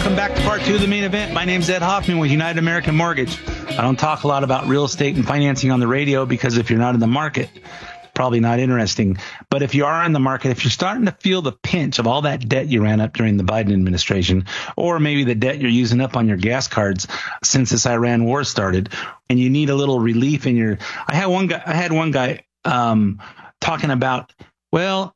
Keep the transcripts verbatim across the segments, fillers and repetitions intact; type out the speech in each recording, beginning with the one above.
Welcome back to part two of the main event. My name's Ed Hoffman with United American Mortgage. I don't talk a lot about real estate and financing on the radio because if you're not in the market, probably not interesting. But if you are in the market, if you're starting to feel the pinch of all that debt you ran up during the Biden administration, or maybe the debt you're using up on your gas cards since this Iran war started, and you need a little relief in your, I had one guy, I had one guy um, talking about, well,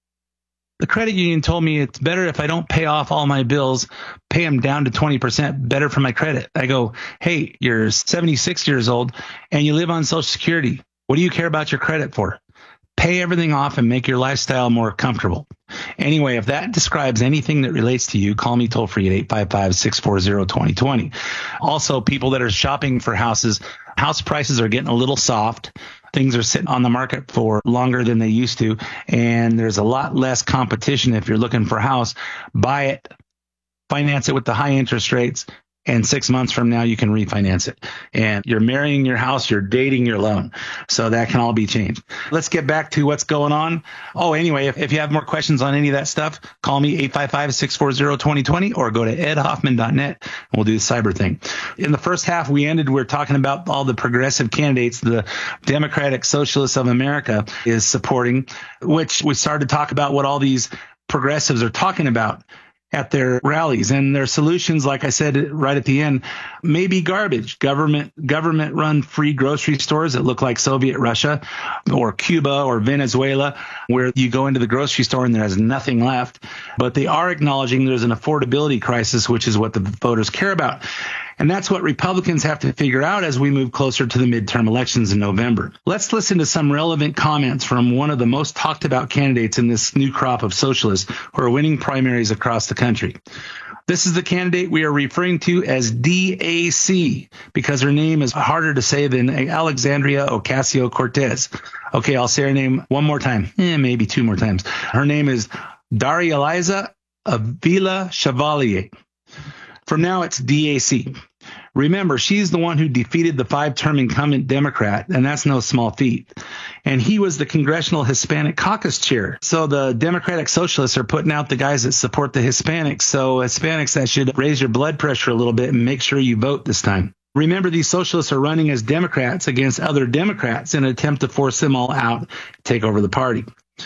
the credit union told me it's better if I don't pay off all my bills, pay them down to twenty percent better for my credit. I go, hey, you're seventy-six years old and you live on Social Security. What do you care about your credit for? Pay everything off and make your lifestyle more comfortable. Anyway, if that describes anything that relates to you, call me toll free at eight five five, six four zero, two zero two zero. Also, people that are shopping for houses, house prices are getting a little soft. Things are sitting on the market for longer than they used to, and there's a lot less competition. If you're looking for a house, buy it, finance it with the high interest rates, and six months from now, you can refinance it. And you're marrying your house, you're dating your loan. So that can all be changed. Let's get back to what's going on. Oh, anyway, if, if you have more questions on any of that stuff, call me eight five five, six four zero, two zero two zero or go to ed hoffman dot net and we'll do the cyber thing. In the first half, we ended, we we're talking about all the progressive candidates the Democratic Socialists of America is supporting, which we started to talk about what all these progressives are talking about at their rallies, and their solutions, like I said right at the end, may be garbage. Government government run free grocery stores that look like Soviet Russia or Cuba or Venezuela, where you go into the grocery store and there's nothing left. But they are acknowledging there's an affordability crisis, which is what the voters care about. And that's what Republicans have to figure out as we move closer to the midterm elections in November. Let's listen to some relevant comments from one of the most talked about candidates in this new crop of socialists who are winning primaries across the country. This is the candidate we are referring to as D A C because her name is harder to say than Alexandria Ocasio-Cortez. Okay, I'll say her name one more time, eh, maybe two more times. Her name is Daria Eliza Avila Chevalier. From now, it's D A C. Remember, she's the one who defeated the five-term incumbent Democrat, and that's no small feat. And he was the Congressional Hispanic Caucus chair. So the Democratic Socialists are putting out the guys that support the Hispanics. So Hispanics, that should raise your blood pressure a little bit and make sure you vote this time. Remember, these socialists are running as Democrats against other Democrats in an attempt to force them all out, take over the party.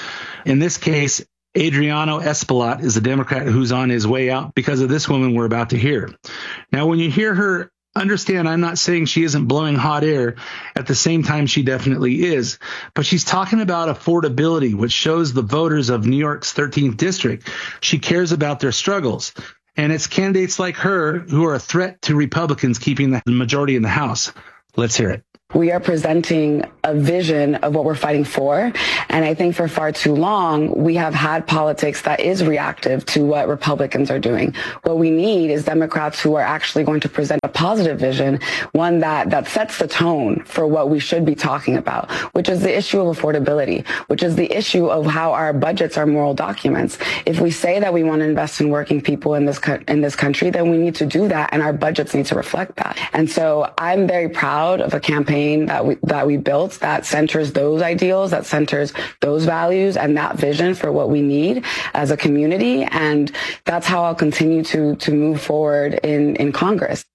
In this case, Adriano Espaillat is a Democrat who's on his way out because of this woman we're about to hear. Now, when you hear her, understand I'm not saying she isn't blowing hot air. At the same time, she definitely is. But she's talking about affordability, which shows the voters of New York's thirteenth district. She cares about their struggles. And it's candidates like her who are a threat to Republicans keeping the majority in the House. Let's hear it. We are presenting a vision of what we're fighting for. And I think for far too long, we have had politics that is reactive to what Republicans are doing. What we need is Democrats who are actually going to present a positive vision, one that, that sets the tone for what we should be talking about, which is the issue of affordability, which is the issue of how our budgets are moral documents. If we say that we want to invest in working people in this, co- in this country, then we need to do that, and our budgets need to reflect that. And so I'm very proud of a campaign that we that we built that centers those ideals, that centers those values and that vision for what we need as a community. And that's how I'll continue to to move forward in, in Congress.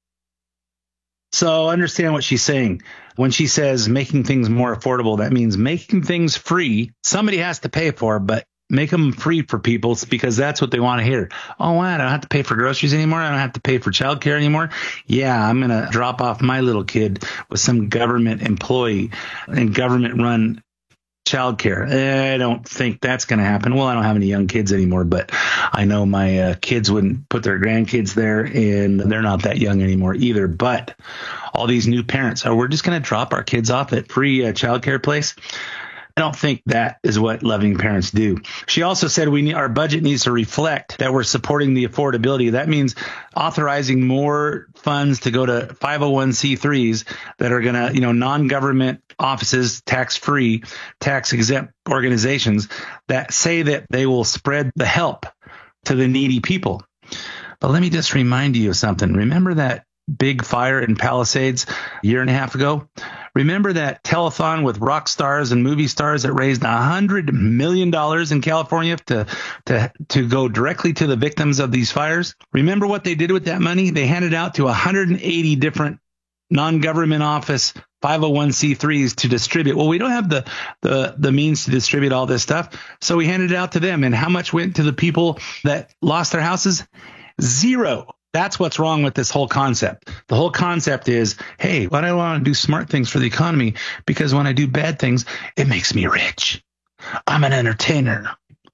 So understand what she's saying. When she says making things more affordable, that means making things free. Somebody has to pay for, but make them free for people because that's what they want to hear. Oh, wow, I don't have to pay for groceries anymore. I don't have to pay for childcare anymore. Yeah, I'm going to drop off my little kid with some government employee and government run childcare. I don't think that's going to happen. Well, I don't have any young kids anymore, but I know my uh, kids wouldn't put their grandkids there, and they're not that young anymore either. But all these new parents, oh, we're just going to drop our kids off at free uh, childcare place. I don't think that is what loving parents do. She also said we need, our budget needs to reflect that we're supporting the affordability. That means authorizing more funds to go to five oh one c threes that are going to, you know, non-government offices, tax-free, tax-exempt organizations that say that they will spread the help to the needy people. But let me just remind you of something. Remember that big fire in Palisades a year and a half ago? Remember that telethon with rock stars and movie stars that raised one hundred million dollars in California to, to, to go directly to the victims of these fires? Remember what they did with that money? They handed out to one hundred eighty different non-government office five oh one c threes to distribute. Well, we don't have the, the, the means to distribute all this stuff. So we handed it out to them. And how much went to the people that lost their houses? Zero. That's what's wrong with this whole concept. The whole concept is, hey, why do I want to do smart things for the economy? Because when I do bad things, it makes me rich. I'm an entertainer.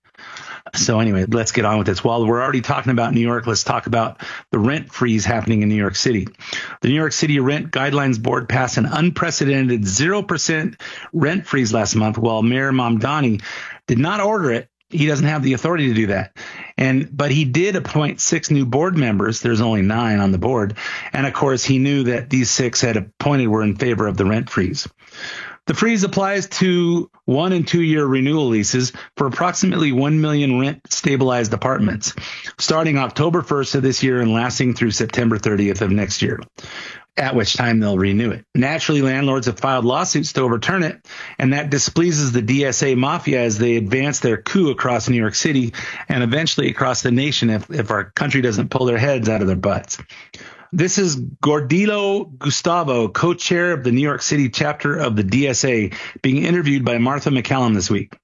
So anyway, let's get on with this. While we're already talking about New York, let's talk about the rent freeze happening in New York City. The New York City Rent Guidelines Board passed an unprecedented zero percent rent freeze last month, while Mayor Mamdani did not order it. He doesn't have the authority to do that. And but he did appoint six new board members. There's only nine on the board. And of course, he knew that these six had appointed were in favor of the rent freeze. The freeze applies to one and two year renewal leases for approximately one million rent stabilized apartments, starting October first of this year and lasting through September thirtieth of next year, at which time they'll renew it. Naturally, landlords have filed lawsuits to overturn it, and that displeases the D S A mafia as they advance their coup across New York City and eventually across the nation if, if our country doesn't pull their heads out of their butts. This is Gordillo Gustavo, co-chair of the New York City chapter of the D S A, being interviewed by Martha McCallum this week.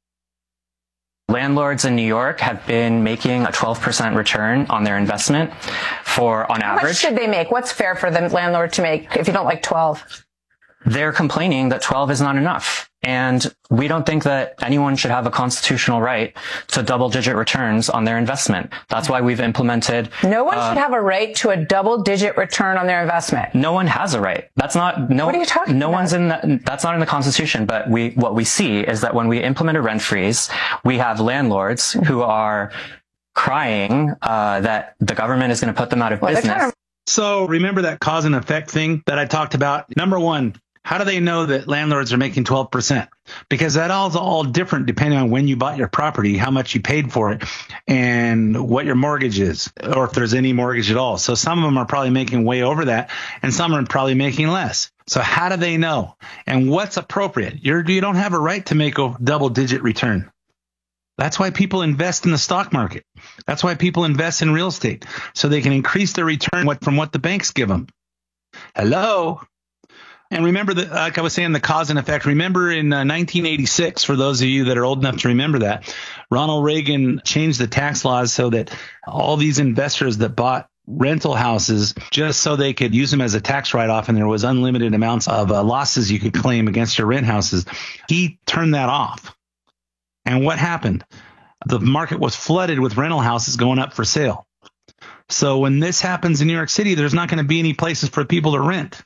Landlords in New York have been making a twelve percent return on their investment for, on average. How much should they make? What's fair for the landlord to make if you don't like twelve? They're complaining that twelve is not enough. And we don't think that anyone should have a constitutional right to double-digit returns on their investment. That's why we've implemented... No one uh, should have a right to a double-digit return on their investment. No one has a right. That's not... No, what are you talking no about? one's in the, that's not in the Constitution, but we what we see is that when we implement a rent freeze, we have landlords who are crying uh, that the government is going to put them out of well, business. Kind of- So remember that cause and effect thing that I talked about? Number one, how do they know that landlords are making twelve percent? Because that all's all different depending on when you bought your property, how much you paid for it, and what your mortgage is, or if there's any mortgage at all. So some of them are probably making way over that, and some are probably making less. So how do they know? And what's appropriate? You're, you don't have a right to make a double-digit return. That's why people invest in the stock market. That's why people invest in real estate, so they can increase their return from what the banks give them. Hello? And remember, that, like I was saying, the cause and effect. Remember in uh, nineteen eighty-six, for those of you that are old enough to remember that, Ronald Reagan changed the tax laws so that all these investors that bought rental houses just so they could use them as a tax write-off, and there was unlimited amounts of uh, losses you could claim against your rent houses. He turned that off. And what happened? The market was flooded with rental houses going up for sale. So when this happens in New York City, there's not going to be any places for people to rent.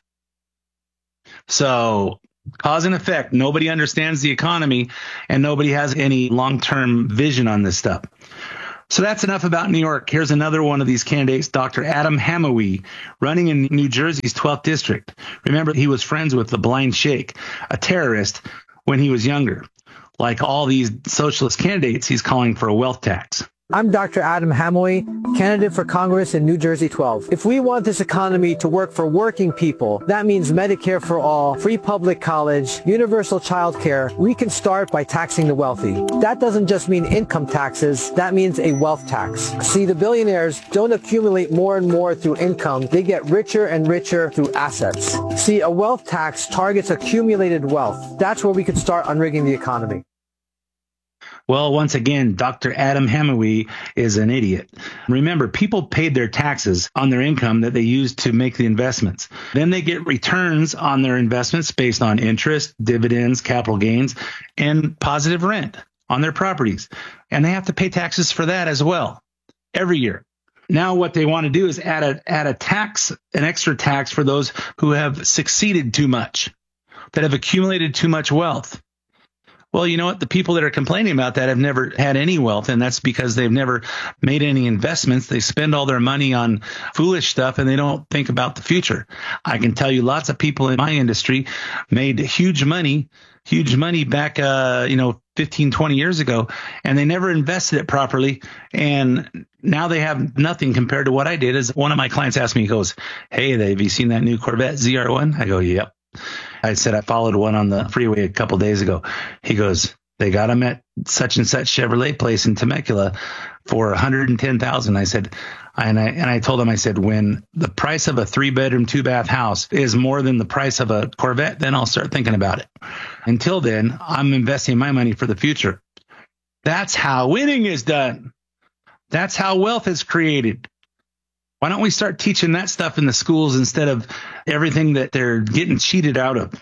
So cause and effect, nobody understands the economy and nobody has any long-term vision on this stuff. So that's enough about New York. Here's another one of these candidates, Doctor Adam Hamawi, running in New Jersey's twelfth district. Remember, he was friends with the Blind Sheikh, a terrorist, when he was younger. Like all these socialist candidates, he's calling for a wealth tax. I'm Doctor Adam Hamawi, candidate for Congress in New Jersey twelve. If we want this economy to work for working people, that means Medicare for all, free public college, universal child care. We can start by taxing the wealthy. That doesn't just mean income taxes, that means a wealth tax. See, the billionaires don't accumulate more and more through income, they get richer and richer through assets. See, a wealth tax targets accumulated wealth. That's where we could start unrigging the economy. Well, once again, Doctor Adam Hamawi is an idiot. Remember, people paid their taxes on their income that they used to make the investments. Then they get returns on their investments based on interest, dividends, capital gains, and positive rent on their properties. And they have to pay taxes for that as well every year. Now what they want to do is add a, add a tax, an extra tax for those who have succeeded too much, that have accumulated too much wealth. Well, you know what? The people that are complaining about that have never had any wealth, and that's because they've never made any investments. They spend all their money on foolish stuff, and they don't think about the future. I can tell you lots of people in my industry made huge money, huge money back, uh, you know, fifteen, twenty years ago, and they never invested it properly, and now they have nothing compared to what I did. As one of my clients asked me, he goes, hey, have you seen that new Corvette Z R one? I go, yep. I said I followed one on the freeway a couple days ago. He goes, they got him at such and such Chevrolet place in Temecula for one hundred ten thousand dollars. I said, and I, and I told him, I said, when the price of a three bedroom, two bath house is more than the price of a Corvette, then I'll start thinking about it. Until then, I'm investing my money for the future. That's how winning is done. That's how wealth is created. Why don't we start teaching that stuff in the schools instead of everything that they're getting cheated out of?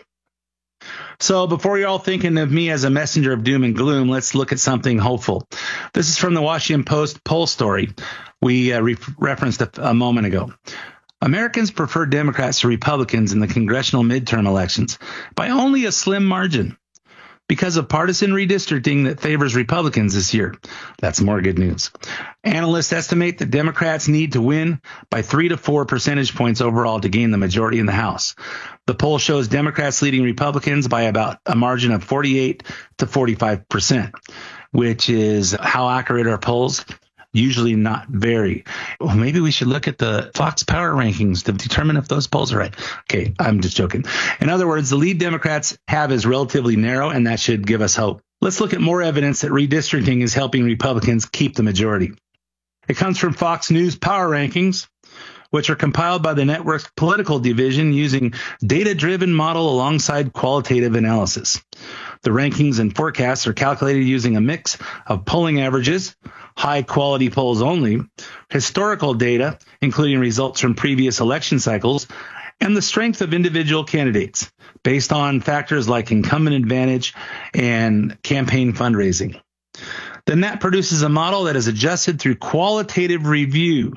So before you're all thinking of me as a messenger of doom and gloom, let's look at something hopeful. This is from the Washington Post poll story we uh, re- referenced a, a moment ago. Americans prefer Democrats to Republicans in the congressional midterm elections by only a slim margin because of partisan redistricting that favors Republicans this year. That's more good news. Analysts estimate that Democrats need to win by three to four percentage points overall to gain the majority in the House. The poll shows Democrats leading Republicans by about a margin of forty-eight to forty-five percent, which is how accurate are polls? Usually not very. Well, maybe we should look at the Fox Power rankings to determine if those polls are right. Okay, I'm just joking. In other words, the lead Democrats have is relatively narrow, and that should give us hope. Let's look at more evidence that redistricting is helping Republicans keep the majority. It comes from Fox News Power Rankings, which are compiled by the network's political division using data-driven model alongside qualitative analysis. The rankings and forecasts are calculated using a mix of polling averages, high-quality polls only, historical data, including results from previous election cycles, and the strength of individual candidates, based on factors like incumbent advantage and campaign fundraising. Then that produces a model that is adjusted through qualitative review.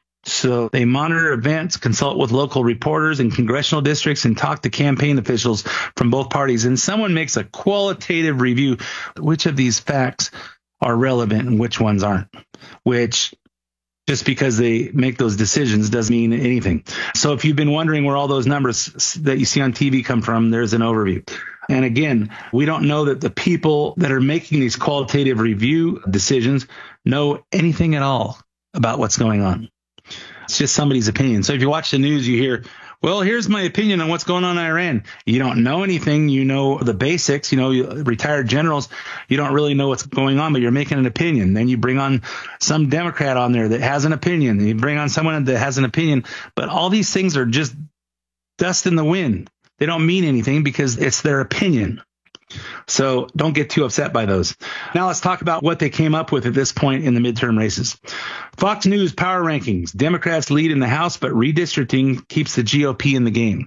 So they monitor events, consult with local reporters in congressional districts, and talk to campaign officials from both parties. And someone makes a qualitative review, which of these facts are relevant and which ones aren't, which just because they make those decisions doesn't mean anything. So if you've been wondering where all those numbers that you see on T V come from, there's an overview. And again, we don't know that the people that are making these qualitative review decisions know anything at all about what's going on. It's just somebody's opinion. So if you watch the news, you hear, well, here's my opinion on what's going on in Iran. You don't know anything. You know the basics. You know, retired generals, you don't really know what's going on, but you're making an opinion. Then you bring on some Democrat on there that has an opinion. You bring on someone that has an opinion. But all these things are just dust in the wind. They don't mean anything because it's their opinion. So don't get too upset by those. Now let's talk about what they came up with at this point in the midterm races. Fox News Power Rankings. Democrats lead in the House, but redistricting keeps the G O P in the game.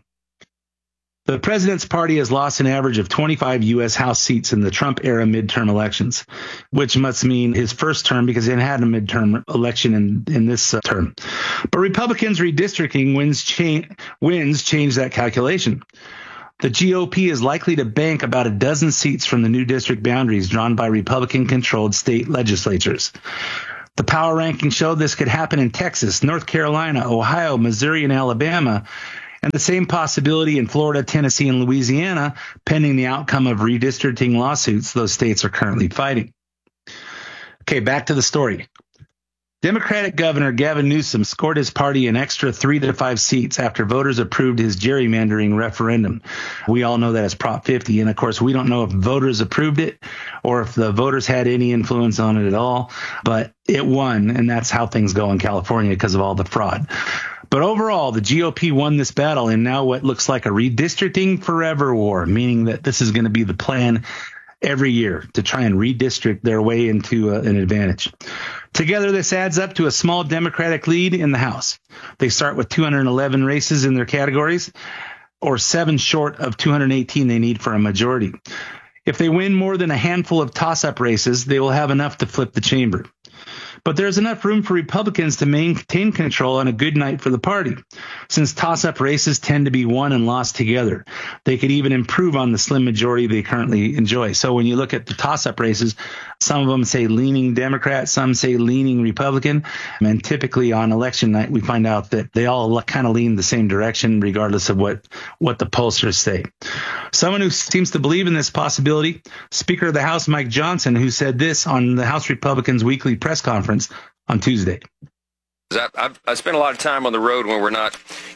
The president's party has lost an average of twenty-five U S House seats in the Trump-era midterm elections, which must mean his first term because he had a midterm election in, in this uh, term. But Republicans' redistricting wins, cha- wins change that calculation. The G O P is likely to bank about a dozen seats from the new district boundaries drawn by Republican-controlled state legislatures. The power rankings show this could happen in Texas, North Carolina, Ohio, Missouri, and Alabama, and the same possibility in Florida, Tennessee, and Louisiana, pending the outcome of redistricting lawsuits those states are currently fighting. Okay, back to the story. Democratic Governor Gavin Newsom scored his party an extra three to five seats after voters approved his gerrymandering referendum. We all know that as Prop fifty. And of course, we don't know if voters approved it or if the voters had any influence on it at all. But it won. And that's how things go in California because of all the fraud. But overall, the G O P won this battle in now what looks like a redistricting forever war, meaning that this is going to be the plan every year to try and redistrict their way into uh, an advantage. Together, this adds up to a small Democratic lead in the House. They start with two hundred eleven races in their categories, or seven short of two hundred eighteen they need for a majority. If they win more than a handful of toss-up races, they will have enough to flip the chamber. But there's enough room for Republicans to maintain control on a good night for the party, since toss-up races tend to be won and lost together. They could even improve on the slim majority they currently enjoy. So when you look at the toss-up races, some of them say leaning Democrat, some say leaning Republican. And typically on election night, we find out that they all kind of lean the same direction, regardless of what, what the pollsters say. Someone who seems to believe in this possibility, Speaker of the House Mike Johnson, who said this on the House Republicans' weekly press conference on Tuesday. I, I've, I spend a lot of time on the road when we're not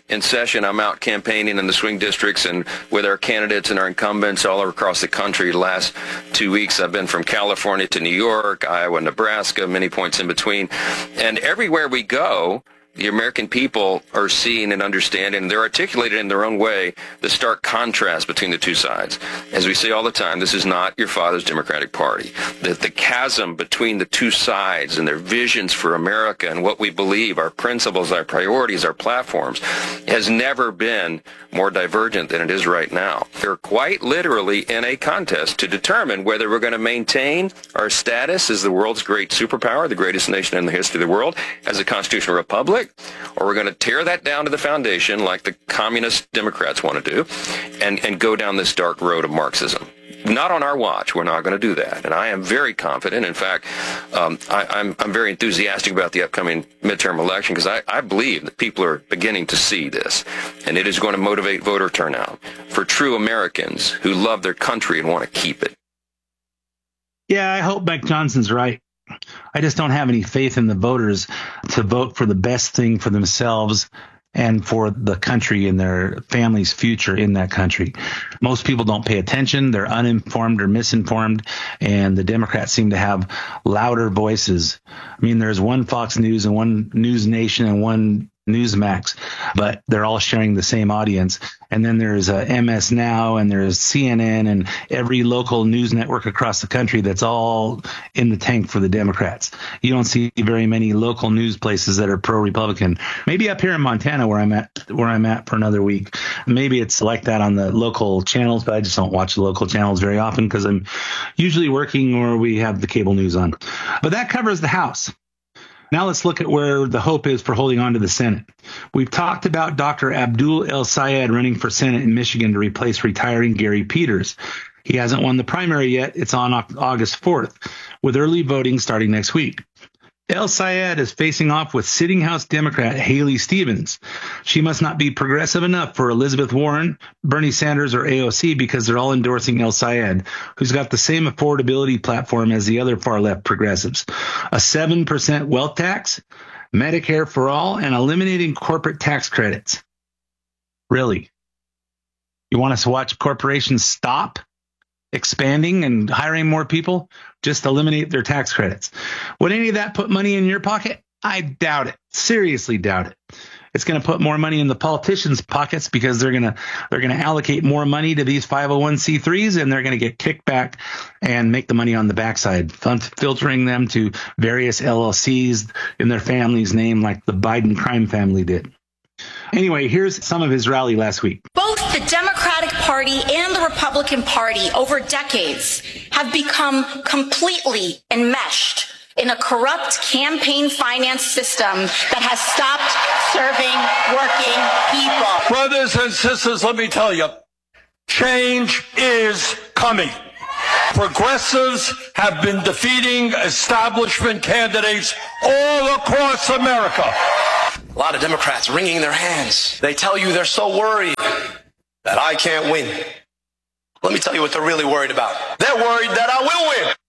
in session. I'm out campaigning in the swing districts and with our candidates and our incumbents all across the country. The last two weeks, I've been from California to New York, Iowa, Nebraska, many points in between. And everywhere we go, the American people are seeing and understanding, and they're articulated in their own way, the stark contrast between the two sides. As we say all the time, this is not your father's Democratic Party. The, the chasm between the two sides and their visions for America and what we believe, our principles, our priorities, our platforms, has never been more divergent than it is right now. They're quite literally in a contest to determine whether we're going to maintain our status as the world's great superpower, the greatest nation in the history of the world, as a constitutional republic, or we're going to tear that down to the foundation like the communist Democrats want to do and, and go down this dark road of Marxism. Not on our watch. We're not going to do that. And I am very confident. In fact, um, I, I'm, I'm very enthusiastic about the upcoming midterm election because I, I believe that people are beginning to see this. And it is going to motivate voter turnout for true Americans who love their country and want to keep it. Yeah, I hope Mike Johnson's right. I just don't have any faith in the voters to vote for the best thing for themselves and for the country and their family's future in that country. Most people don't pay attention. They're uninformed or misinformed, and the Democrats seem to have louder voices. I mean, there's one Fox News and one News Nation and one Newsmax, but they're all sharing the same audience. And then there's uh, M S Now and there's C N N and every local news network across the country that's all in the tank for the Democrats. You don't see very many local news places that are pro-Republican. Maybe up here in Montana where I'm at, where I'm at for another week. Maybe it's like that on the local channels, but I just don't watch the local channels very often because I'm usually working or we have the cable news on. But that covers the House. Now let's look at where the hope is for holding on to the Senate. We've talked about Doctor Abdul El-Sayed running for Senate in Michigan to replace retiring Gary Peters. He hasn't won the primary yet. It's on August fourth, with early voting starting next week. El-Sayed is facing off with sitting House Democrat Haley Stevens. She must not be progressive enough for Elizabeth Warren, Bernie Sanders, or A O C because they're all endorsing El-Sayed, who's got the same affordability platform as the other far-left progressives. A seven percent wealth tax, Medicare for all, and eliminating corporate tax credits. Really? You want us to watch corporations stop expanding and hiring more people? Just eliminate their tax credits. Would any of that put money in your pocket? I doubt it. Seriously doubt it. It's going to put more money in the politicians' pockets because they're going to they're going to allocate more money to these five oh one c threes and they're going to get kicked back and make the money on the backside, filtering them to various L L Cs in their family's name like the Biden crime family did. Anyway, here's some of his rally last week. Both the Democratic Party and the Republican Party over decades have become completely enmeshed in a corrupt campaign finance system that has stopped serving working people. Brothers and sisters, let me tell you, change is coming. Progressives have been defeating establishment candidates all across America. A lot of Democrats wringing their hands. They tell you they're so worried that I can't win. Let me tell you what they're really worried about. They're worried that I will win.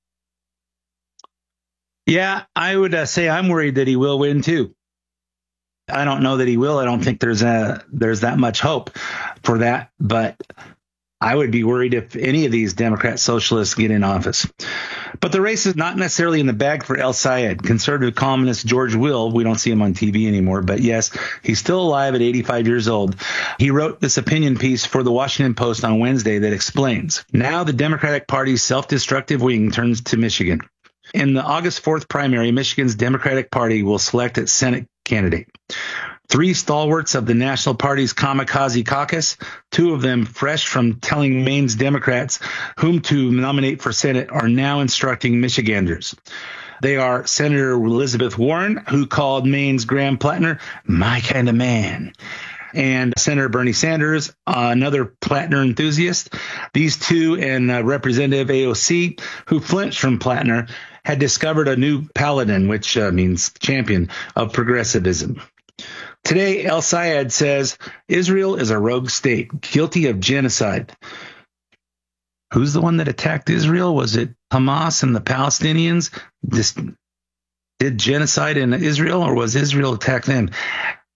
Yeah, I would uh, say I'm worried that he will win, too. I don't know that he will. I don't think there's a, there's that much hope for that. But I would be worried if any of these Democrat socialists get in office. But the race is not necessarily in the bag for El-Sayed. Conservative columnist George Will, we don't see him on T V anymore, but yes, he's still alive at eighty-five years old. He wrote this opinion piece for the Washington Post on Wednesday that explains, now the Democratic Party's self-destructive wing turns to Michigan. In the August fourth primary, Michigan's Democratic Party will select its Senate candidate. Three stalwarts of the National Party's Kamikaze Caucus, two of them fresh from telling Maine's Democrats whom to nominate for Senate, are now instructing Michiganders. They are Senator Elizabeth Warren, who called Maine's Graham Plattner my kind of man, and Senator Bernie Sanders, uh, another Plattner enthusiast. These two and uh, Representative A O C, who flinched from Plattner, had discovered a new paladin, which uh, means champion of progressivism. Today, El-Sayed says Israel is a rogue state, guilty of genocide. Who's the one that attacked Israel? Was it Hamas and the Palestinians? This, did genocide in Israel, or was Israel attack them?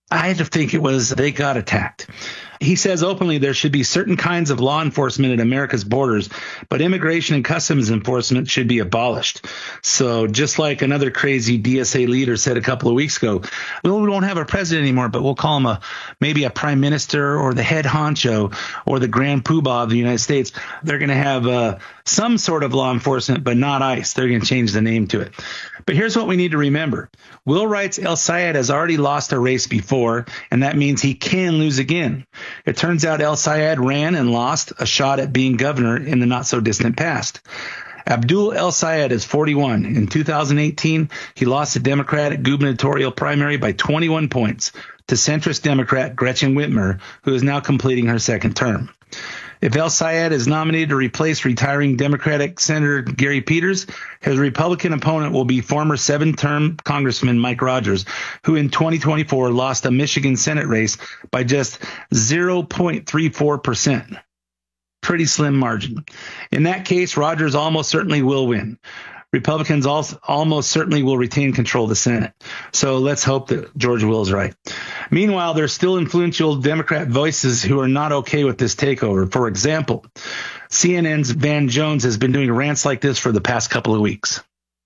I had to think it was they got attacked. He says openly there should be certain kinds of law enforcement at America's borders, but immigration and customs enforcement should be abolished. So just like another crazy D S A leader said a couple of weeks ago, well, we won't have a president anymore, but we'll call him a maybe a prime minister or the head honcho or the grand poobah of the United States. They're going to have uh, some sort of law enforcement, but not ICE. They're going to change the name to it. But here's what we need to remember. Will writes El-Sayed has already lost a race before, and that means he can lose again. It turns out El-Sayed ran and lost a shot at being governor in the not-so-distant past. Abdul El-Sayed is forty-one. In two thousand eighteen, he lost the Democratic gubernatorial primary by twenty-one points to centrist Democrat Gretchen Whitmer, who is now completing her second term. If El-Sayed is nominated to replace retiring Democratic Senator Gary Peters, his Republican opponent will be former seven-term Congressman Mike Rogers, who in twenty twenty-four lost a Michigan Senate race by just zero point three four percent. Pretty slim margin. In that case, Rogers almost certainly will win. Republicans also almost certainly will retain control of the Senate. So let's hope that George Will is right. Meanwhile, there's still influential Democrat voices who are not okay with this takeover. For example, C N N's Van Jones has been doing rants like this for the past couple of weeks.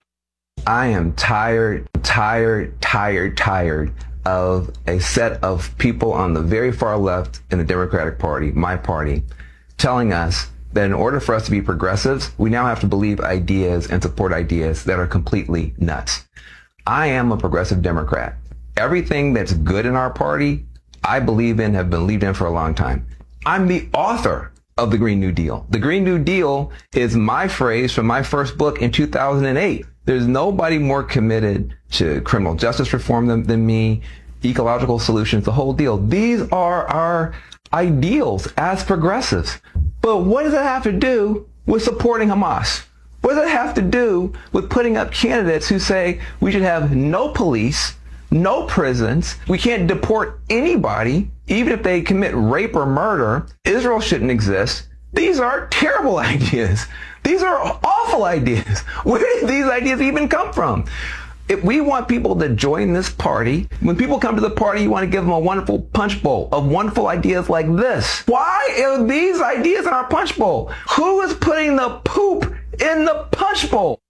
I am tired, tired, tired, tired of a set of people on the very far left in the Democratic Party, my party, telling us that in order for us to be progressives, we now have to believe ideas and support ideas that are completely nuts. I am a progressive Democrat. Everything that's good in our party, I believe in, have been believed in for a long time. I'm the author of the Green New Deal. The Green New Deal is my phrase from my first book in two thousand eight. There's nobody more committed to criminal justice reform than, than me, ecological solutions, the whole deal. These are our ideals as progressives. But what does that have to do with supporting Hamas? What does that have to do with putting up candidates who say we should have no police, no prisons, we can't deport anybody, even if they commit rape or murder, Israel shouldn't exist? These are terrible ideas. These are awful ideas. Where did these ideas even come from? If we want people to join this party, when people come to the party, you want to give them a wonderful punch bowl of wonderful ideas like this. Why are these ideas in our punch bowl? Who is putting the poop in the punch bowl?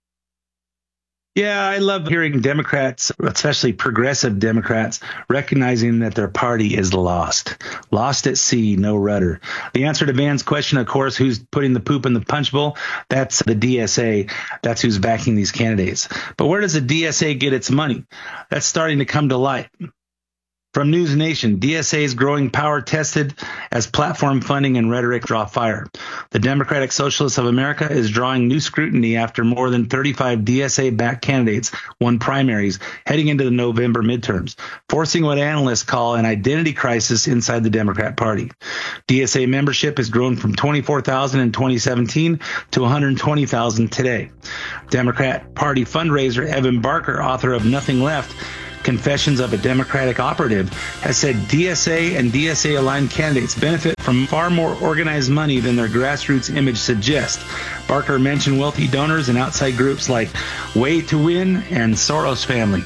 Yeah, I love hearing Democrats, especially progressive Democrats, recognizing that their party is lost. Lost at sea, no rudder. The answer to Van's question, of course, who's putting the poop in the punch bowl? That's the D S A. That's who's backing these candidates. But where does the D S A get its money? That's starting to come to light. From News Nation, D S A's growing power tested as platform funding and rhetoric draw fire. The Democratic Socialists of America is drawing new scrutiny after more than thirty-five D S A-backed candidates won primaries heading into the November midterms, forcing what analysts call an identity crisis inside the Democrat Party. D S A membership has grown from twenty-four thousand in twenty seventeen to one hundred twenty thousand today. Democrat Party fundraiser Evan Barker, author of Nothing Left, Confessions of a Democratic Operative, has said D S A and D S A-aligned candidates benefit from far more organized money than their grassroots image suggests. Barker mentioned wealthy donors and outside groups like Way to Win and Soros Family.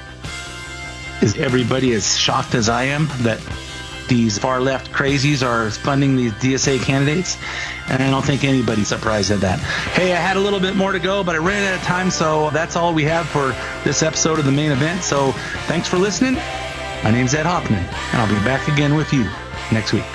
Is everybody as shocked as I am that these far-left crazies are funding these D S A candidates? And I don't think anybody's surprised at that. Hey, I had a little bit more to go, but I ran out of time, so that's all we have for this episode of The Main Event. So thanks for listening. My name's Ed Hoffman, and I'll be back again with you next week.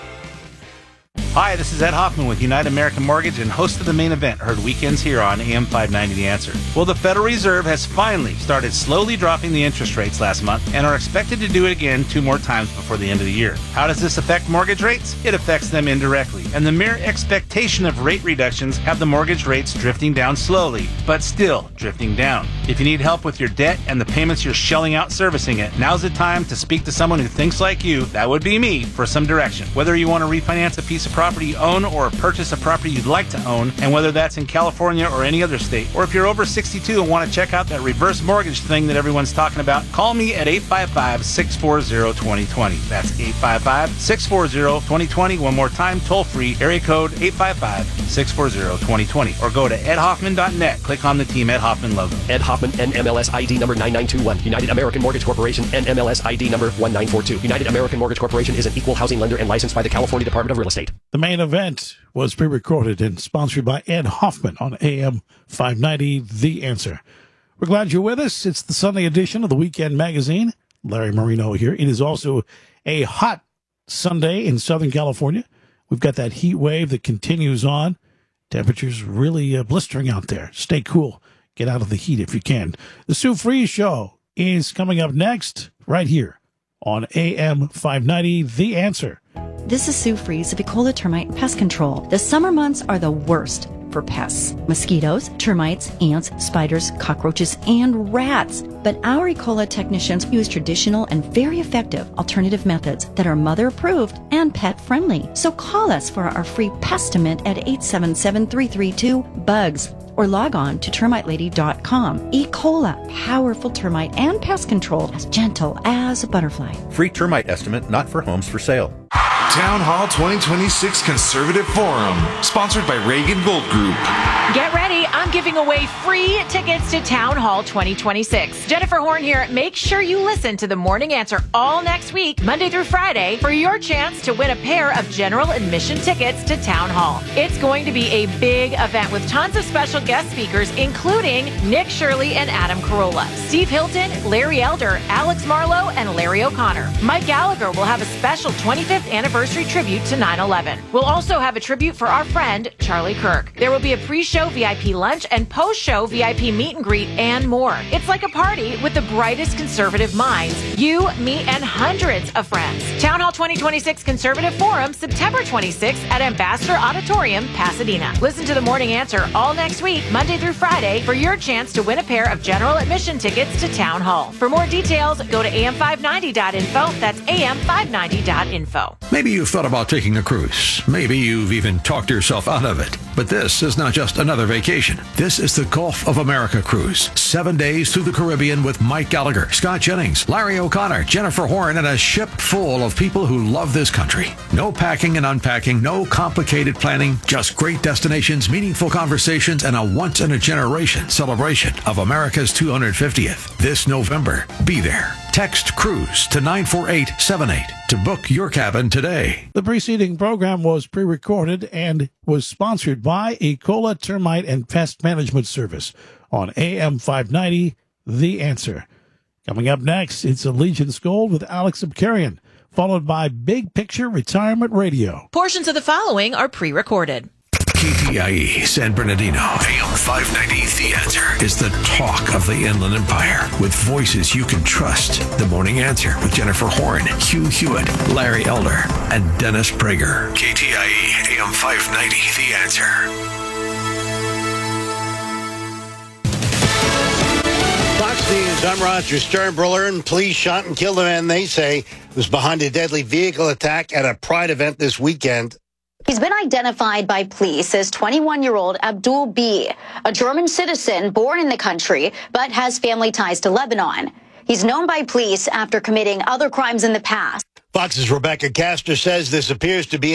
Hi, this is Ed Hoffman with United American Mortgage and host of The Main Event, heard weekends here on A M five ninety The Answer. Well, the Federal Reserve has finally started slowly dropping the interest rates last month and are expected to do it again two more times before the end of the year. How does this affect mortgage rates? It affects them indirectly, and the mere expectation of rate reductions have the mortgage rates drifting down slowly, but still drifting down. If you need help with your debt and the payments you're shelling out servicing it, now's the time to speak to someone who thinks like you, that would be me, for some direction. Whether you want to refinance a piece of property property you own or purchase a property you'd like to own, and whether that's in California or any other state. Or if you're over sixty-two and want to check out that reverse mortgage thing that everyone's talking about, call me at eight five five, six four zero, two zero two zero. That's eight five five, six four zero, two zero two zero. One more time, toll free, area code eight five five, six four zero, two zero two zero. Or go to ed hoffman dot net. Click on the Team Ed Hoffman logo. Ed Hoffman, N M L S I D number nine nine two one. United American Mortgage Corporation, N M L S I D number one nine four two. United American Mortgage Corporation is an equal housing lender and licensed by the California Department of Real Estate. The main event was pre-recorded and sponsored by Ed Hoffman on A M five ninety, The Answer. We're glad you're with us. It's the Sunday edition of the Weekend Magazine. Larry Marino here. It is also a hot Sunday in Southern California. We've got that heat wave that continues on. Temperatures really uh, blistering out there. Stay cool. Get out of the heat if you can. The Sue Freeze Show is coming up next right here on A M five ninety, The Answer. This is Sue Freeze of Ecola Termite Pest Control. The summer months are the worst for pests. Mosquitoes, termites, ants, spiders, cockroaches, and rats. But our Ecola technicians use traditional and very effective alternative methods that are mother-approved and pet-friendly. So call us for our free Pestimint at eight seven seven, three three two, BUGS. Or log on to termite lady dot com. Ecola, powerful termite and pest control, as gentle as a butterfly. Free termite estimate, not for homes for sale. Town Hall twenty twenty-six Conservative Forum, sponsored by Reagan Gold Group. Get ready. I'm giving away free tickets to Town Hall twenty twenty-six. Jennifer Horn here. Make sure you listen to The Morning Answer all next week, Monday through Friday, for your chance to win a pair of general admission tickets to Town Hall. It's going to be a big event with tons of special guest speakers, including Nick Shirley and Adam Carolla, Steve Hilton, Larry Elder, Alex Marlowe, and Larry O'Connor. Mike Gallagher will have a special twenty-fifth anniversary tribute to nine eleven. We'll also have a tribute for our friend Charlie Kirk. There will be a pre-show V I P lunch and post-show V I P meet and greet and more. It's like a party with the brightest conservative minds. You, me, and hundreds of friends. Town Hall twenty twenty-six Conservative Forum, September twenty-sixth at Ambassador Auditorium, Pasadena. Listen to The Morning Answer all next week, Monday through Friday, for your chance to win a pair of general admission tickets to Town Hall. For more details, go to A M five ninety dot info. That's A M five ninety dot info. Maybe you've thought about taking a cruise. Maybe you've even talked yourself out of it. But this is not just another vacation. This is the Gulf of America cruise. Seven days through the Caribbean with Mike Gallagher, Scott Jennings, Larry O'Connor, Jennifer Horn, and a ship full of people who love this country. No packing and unpacking, no complicated planning, just great destinations, meaningful conversations, and a once-in-a-generation celebration of America's two hundred fiftieth. This November, be there. Text CRUISE to nine four eight seven eight to book your cabin today. The preceding program was pre-recorded and was sponsored by Ecola Termite and Pest Management Service on A M five ninety, The Answer. Coming up next, it's Allegiance Gold with Alex Abkarian, followed by Big Picture Retirement Radio. Portions of the following are pre-recorded. K T I E San Bernardino, A M five ninety, The Answer is the talk of the Inland Empire with voices you can trust. The Morning Answer with Jennifer Horn, Hugh Hewitt, Larry Elder, and Dennis Prager. K T I E, A M five ninety, The Answer. Fox News, I'm Roger Sternbruller, and police shot and killed a man they say was behind a deadly vehicle attack at a Pride event this weekend. He's been identified by police as twenty-one-year-old Abdul B, a German citizen born in the country, but has family ties to Lebanon. He's known by police after committing other crimes in the past. Fox's Rebecca Castor says this appears to be